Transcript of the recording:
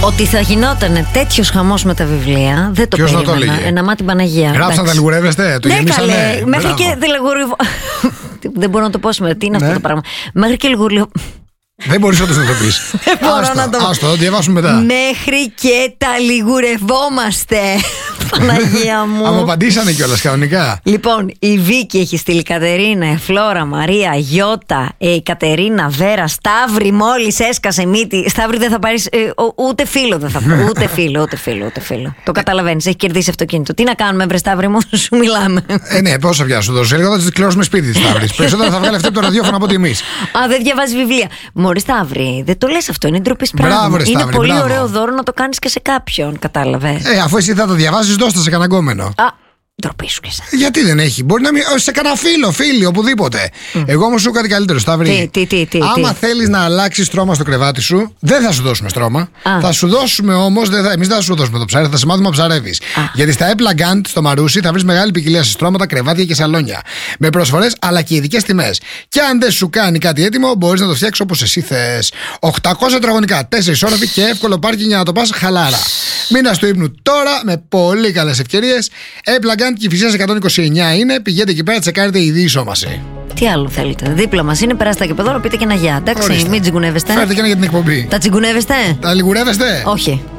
Ότι θα γινόταν τέτοιος χαμός με τα βιβλία, δεν το περίμενα. Ένα μάτι Παναγία. Γράψαν τα λιγουρεύεστε, το γεμίσανε. Μέχρι και δεν μπορώ να το πω σήμερα. Τι είναι αυτό το πράγμα. Μέχρι και λιγουρεύω. Δεν μπορείς όντως να το πεις. Δεν μπορώ να το πω. Άστο, διαβάσουμε μετά. Μέχρι και τα λιγουρευόμαστε. Παναγία μου. Άμα απαντήσανε κιόλας κανονικά. Λοιπόν, η Βίκη έχει στείλει Κατερίνα, η Φλόρα, Μαρία, Γιώτα, η Κατερίνα, Βέρα, Σταύρη, μόλις έσκασε μύτη. Σταύρη, δεν θα πάρεις ούτε φίλο, δεν θα πάρει. Ούτε φίλο. Το καταλαβαίνεις, έχει κερδίσει αυτοκίνητο. Τι να κάνουμε, βρε Σταύρη μου, σου μιλάμε. Ναι, πόσα πια σου δώσω. Έλεγα θα τη κλεώσουμε σπίτι τη Σταύρη. Περισσότερα θα βγάλει αυτή από το ραδιόφωνο από ότι εμείς. Α, δεν διαβάζει βιβλία. Μωρή Σταύρη, δεν το λες αυτό, είναι ντροπής πράγμα. Είναι πολύ ωραίο δώρο να το κάνεις και σε κάποιον, κατάλαβες. Αφού εσύ θα το διαβάσεις, δώστε σε κανένα γκόμενο. Ντροπή σου και εσάς. Γιατί δεν έχει, μπορεί να μην. Σε κανένα φίλο, οπουδήποτε. Εγώ όμως σου κάτι καλύτερο, Σταύρη. Άμα θέλεις να αλλάξεις στρώμα στο κρεβάτι σου, δεν θα σου δώσουμε στρώμα. Θα σου δώσουμε όμως, εμείς δεν θα σου δώσουμε το ψάρι, θα σε μάθουμε να ψαρεύεις. Γιατί στα Epla Gant, στο Μαρούσι, θα βρεις μεγάλη ποικιλία σε στρώματα, κρεβάτια και σαλόνια. Με προσφορές αλλά και ειδικές τιμές. Και αν δεν σου κάνει κάτι έτοιμο, μπορείς να το φτιάξεις όπως εσύ θες. 800 τετραγωνικά, 4 όροφοι και εύκολο πάρκινγκ για να το πας χαλάρα. Μήνας του ύπνου τώρα με πολύ καλές ευκαιρίες. Epla Gant και η Φυσίας 129 είναι. Πηγαίνετε εκεί πέρα, τσεκάρετε η διεισόμαση. Τι άλλο θέλετε. Δίπλα μας είναι, περάστε και εδώ, πείτε και ένα γεια. Εντάξει, μην τσιγκουνεύεστε. Φέρετε και ένα για την εκπομπή. Τα τσιγκουνεύεστε. Τα λιγουρεύεστε. Όχι.